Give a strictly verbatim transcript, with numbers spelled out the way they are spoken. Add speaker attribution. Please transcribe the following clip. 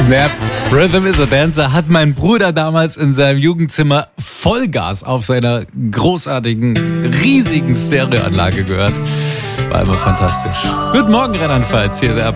Speaker 1: Snap, Rhythm is a Dancer hat mein Bruder damals in seinem Jugendzimmer Vollgas auf seiner großartigen, riesigen Stereoanlage gehört. War immer fantastisch. Guten Morgen, Rheinland-Pfalz. Hier ist er.